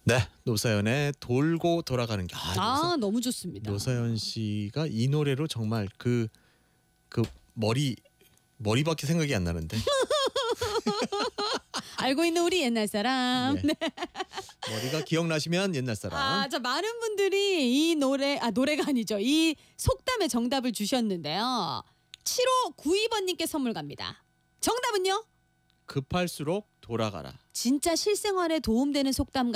네, 노사연의 돌고 돌아가는 게. 너무 좋습니다. 노사연 씨가 이 노래로 정말 그 머리밖에 생각이 안 나는데. 알고 있는 우리 옛날 사람. 네. 머리가 기억나시면 옛날 사람. 자, 많은 분들이 이 노래가 아니죠. 이 속담의 정답을 주셨는데요. 7592번님께 선물 갑니다. 정답은요? 급할수록 돌아가라. 진짜 실생활에 도움되는 속담